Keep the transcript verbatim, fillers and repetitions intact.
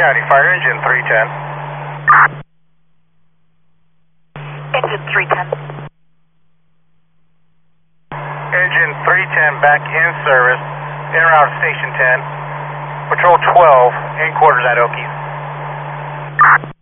County Fire, engine three ten. Engine three ten. Engine three ten back in service, in route Station ten. Patrol twelve, in quarters at Okies.